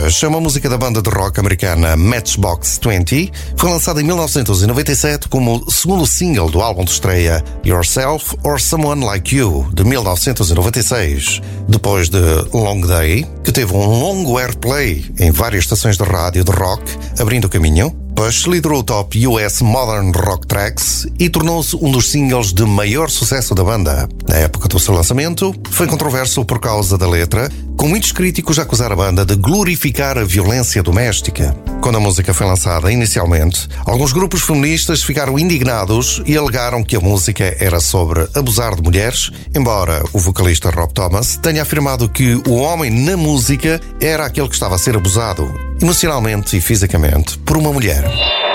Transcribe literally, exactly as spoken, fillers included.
Rush é uma música da banda de rock americana Matchbox vinte. Foi lançada em mil novecentos e noventa e sete como o segundo single do álbum de estreia Yourself or Someone Like You, de mil novecentos e noventa e seis. Depois de Long Day, que teve um longo airplay em várias estações de rádio de rock, abrindo o caminho, Push liderou o top U S Modern Rock Tracks e tornou-se um dos singles de maior sucesso da banda. Na época do seu lançamento, foi controverso por causa da letra, com muitos críticos a acusar a banda de glorificar a violência doméstica. Quando a música foi lançada inicialmente, alguns grupos feministas ficaram indignados e alegaram que a música era sobre abusar de mulheres, embora o vocalista Rob Thomas tenha afirmado que o homem na música era aquele que estava a ser abusado, emocionalmente e fisicamente, por uma mulher.